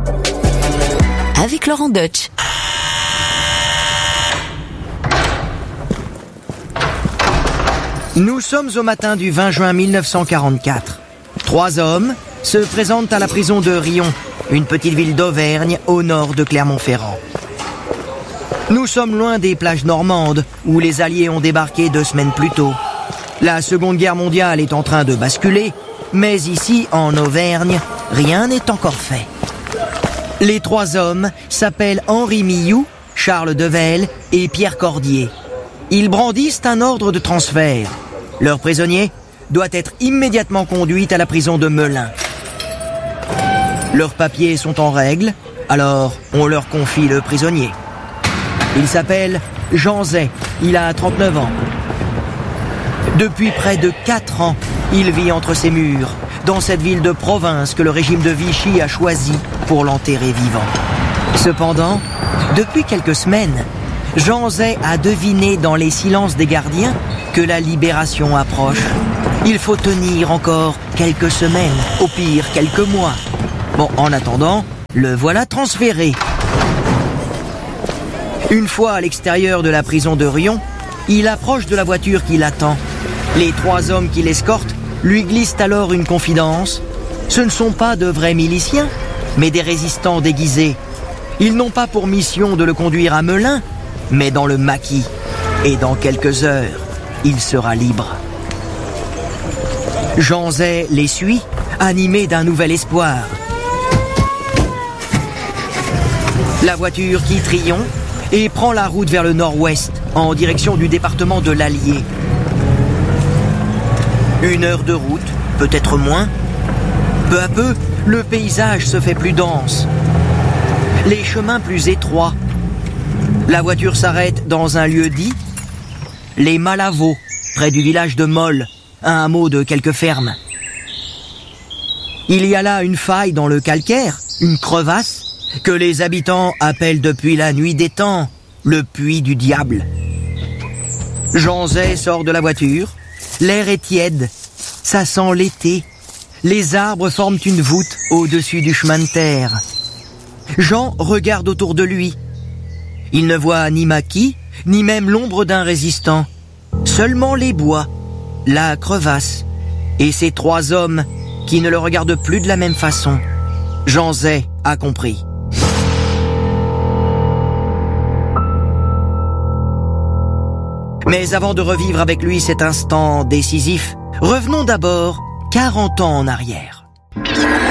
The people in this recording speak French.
Avec Laurent Deutsch. Nous sommes au matin du 20 juin 1944. 3 hommes se présentent à la prison de Riom, une petite ville d'Auvergne au nord de Clermont-Ferrand. Nous sommes loin des plages normandes où les Alliés ont débarqué 2 semaines plus tôt. La Seconde Guerre mondiale est en train de basculer, mais ici, en Auvergne, rien n'est encore fait. Les 3 hommes s'appellent Henri Milloux, Charles Devel et Pierre Cordier. Ils brandissent un ordre de transfert. Leur prisonnier doit être immédiatement conduit à la prison de Melun. Leurs papiers sont en règle, alors on leur confie le prisonnier. Il s'appelle Jean Zay, il a 39 ans. Depuis près de 4 ans, il vit entre ces murs, dans cette ville de province que le régime de Vichy a choisie pour l'enterrer vivant. Cependant, depuis quelques semaines, Jean Zay a deviné dans les silences des gardiens que la libération approche. Il faut tenir encore quelques semaines, au pire quelques mois. Bon, en attendant, le voilà transféré. Une fois à l'extérieur de la prison de Riom, il approche de la voiture qui l'attend. Les 3 hommes qui l'escortent lui glissent alors une confidence. Ce ne sont pas de vrais miliciens, mais des résistants déguisés. Ils n'ont pas pour mission de le conduire à Melun, mais dans le maquis. Et dans quelques heures, il sera libre. Jean Zay les suit, animé d'un nouvel espoir. La voiture quitte Riom et prend la route vers le nord-ouest, en direction du département de l'Allier. 1 heure de route, peut-être moins. Peu à peu, le paysage se fait plus dense. Les chemins plus étroits. La voiture s'arrête dans un lieu dit les Malavaux, près du village de Molle, un hameau de quelques fermes. Il y a là une faille dans le calcaire, une crevasse, que les habitants appellent depuis la nuit des temps le puits du diable. Jean Zay sort de la voiture, l'air est tiède, ça sent l'été. Les arbres forment une voûte au-dessus du chemin de terre. Jean regarde autour de lui. Il ne voit ni maquis, ni même l'ombre d'un résistant. Seulement les bois, la crevasse, et ces 3 hommes qui ne le regardent plus de la même façon. Jean Zay a compris. Mais avant de revivre avec lui cet instant décisif, revenons d'abord 40 ans en arrière.